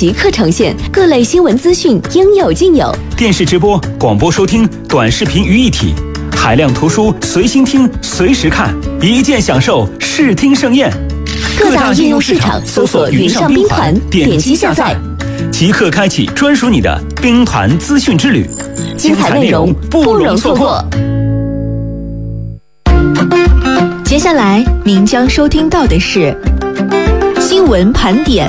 即刻呈现，各类新闻资讯应有尽有。 电视直播、广播收听、短视频于一体，海量图书随心听、随时看，一键享受视听盛宴。 各大应用市场搜索云上兵团，点击下载， 即刻开启专属你的兵团资讯之旅， 精彩内容不容错过。接下来您将收听到的是新闻盘点。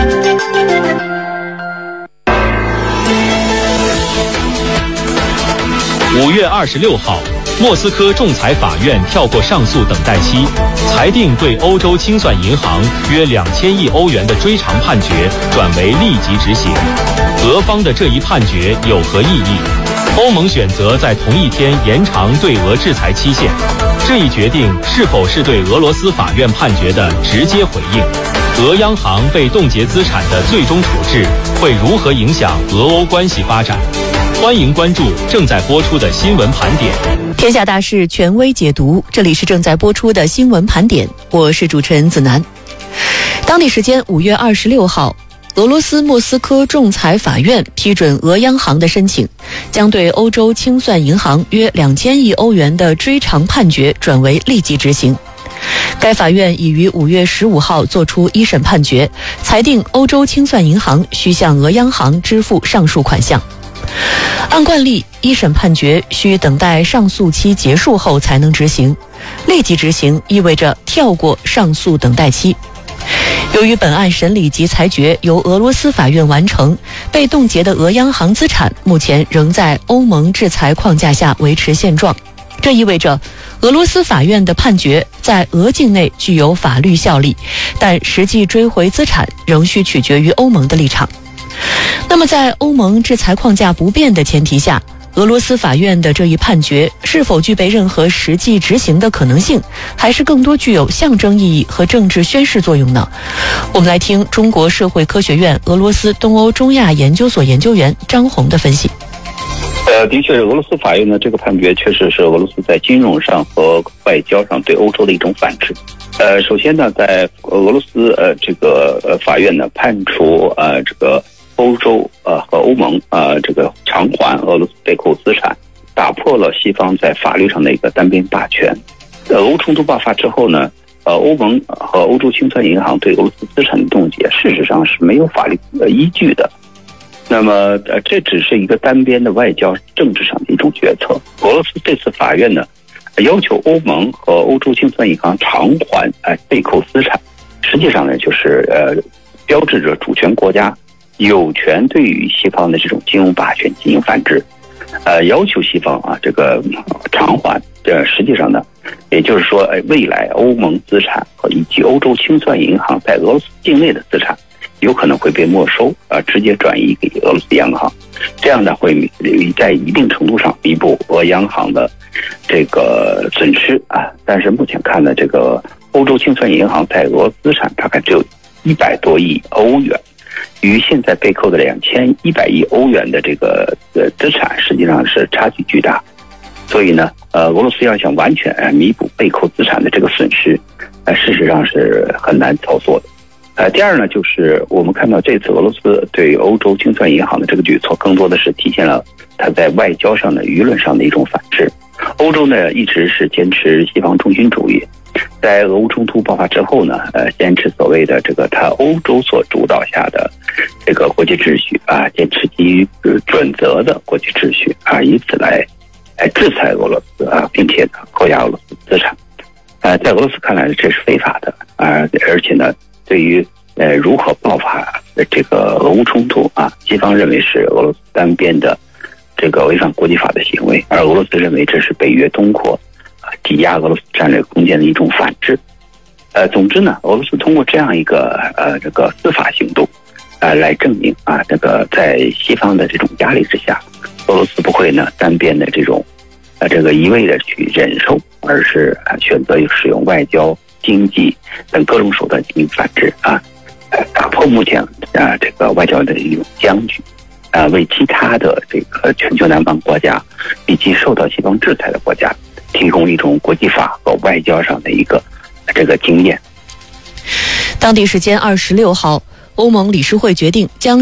5月26号，莫斯科仲裁法院跳过上诉等待期，裁定对欧洲清算银行约2000亿欧元的追偿判决转为立即执行。俄方的这一判决有何意义？欧盟选择在同一天延长对俄制裁期限，这一决定是否是对俄罗斯法院判决的直接回应？俄央行被冻结资产的最终处置会如何影响俄欧关系发展？欢迎关注正在播出的新闻盘点。 天下大事权威解读，这里是正在播出的新闻盘点，我是主持人子楠。当地时间5月26号，俄罗斯莫斯科仲裁法院批准俄央行的申请，将对欧洲清算银行约2000亿欧元的追偿判决转为立即执行。该法院已于5月15号作出一审判决，裁定欧洲清算银行需向俄央行支付上述款项。按惯例，一审判决需等待上诉期结束后才能执行，立即执行意味着跳过上诉等待期。由于本案审理及裁决由俄罗斯法院完成，被冻结的俄央行资产目前仍在欧盟制裁框架下维持现状，这意味着俄罗斯法院的判决在俄境内具有法律效力，但实际追回资产仍需取决于欧盟的立场。那么在欧盟制裁框架不变的前提下，俄罗斯法院的这一判决是否具备任何实际执行的可能性，还是更多具有象征意义和政治宣示作用呢？我们来听中国社会科学院俄罗斯东欧中亚研究所研究员张红的分析。 的确，俄罗斯法院呢这个判决确实是俄罗斯在金融上和外交上对欧洲的一种反制。首先呢，在俄罗斯这个法院呢判处这个欧洲和欧盟这个偿还俄罗斯被扣资产，打破了西方在法律上的一个单边霸权。俄乌冲突爆发之后呢，欧盟和欧洲清算银行对俄罗斯资产的冻结，事实上是没有法律依据的。那么这只是一个单边的外交政治上的一种决策。俄罗斯这次法院呢要求欧盟和欧洲清算银行偿还被扣资产，实际上呢就是标志着主权国家有权对于西方的这种金融霸权进行反制，要求西方这个偿还。实际上呢，也就是说，未来欧盟资产和以及欧洲清算银行在俄罗斯境内的资产，有可能会被没收，直接转移给俄罗斯央行。这样呢，会在一定程度上弥补俄央行的这个损失但是目前看呢，这个欧洲清算银行在俄资产大概只有100多亿欧元。与现在被扣的2100亿欧元的这个资产，实际上是差距巨大，所以呢，俄罗斯要想完全弥补被扣资产的这个损失，事实上是很难操作的。第二呢，就是我们看到这次俄罗斯对欧洲清算银行的这个举措，更多的是体现了它在外交上的舆论上的一种反制。欧洲呢一直是坚持西方中心主义。在俄乌冲突爆发之后呢，坚持所谓的这个他欧洲所主导下的这个国际秩序坚持基于准则的国际秩序以此来制裁俄罗斯并且呢扣押俄罗斯资产。在俄罗斯看来这是非法的而且呢，对于如何爆发这个俄乌冲突西方认为是俄罗斯单边的这个违反国际法的行为，而俄罗斯认为这是北约东扩挤压俄罗斯战略空间的一种反制。总之呢，俄罗斯通过这样一个这个司法行动来证明这个在西方的这种压力之下，俄罗斯不会呢单边的这种这个一味的去忍受，而是选择使用外交、经济等各种手段进行反制打破目前这个外交的一种僵局为其他的这个全球南方国家以及受到西方制裁的国家提供一种国际法和外交上的一个这个经验。 当地时间26号，欧盟理事会决定将